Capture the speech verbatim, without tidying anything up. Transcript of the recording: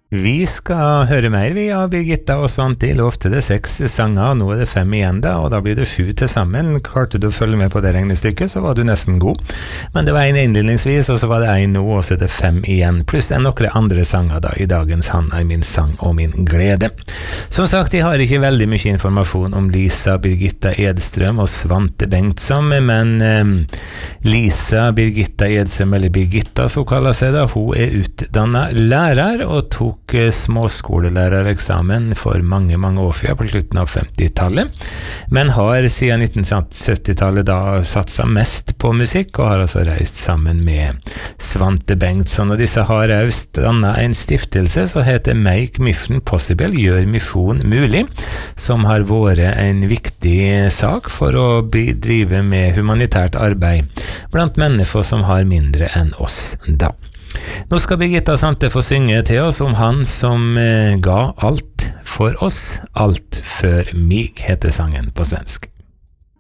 Vi skal høre mer vi av Birgitta og Svante. Lovte det seks sanger, nå er det fem igjen da, og da blir det sju til sammen. Klarte du å følge med på det regnestykket, så var du nesten god. Men det var en innledningsvis, og så var det en nå, og så er det fem igjen. Pluss en noen andre sanger da, i dagens Han er min sang og min glede. Som sagt, jeg har ikke veldig mye informasjon om Lisa, Birgitta Edstrøm og Svante Bengtsson, men eh, Lisa, Birgitta Edstrøm, eller Birgitta, så kaller seg da, hun er utdannet lærer, og tok småskolelærereksamen for mange, mange år siden på slutten av femtitallet, men har siden nitten syttitallet da satset mest på musikk, og har altså reist sammen med Svante Bengtsson, og disse har også dannet en stiftelse som heter Make Mission Possible, gjør misjon mulig, som har vært en viktig sak for å drive med humanitært arbeid blant mennesker som har mindre enn oss da. Nå skal Birgitta Sante få synge til oss om han som eh, ga alt for oss, alt før mig, heter sangen på svensk.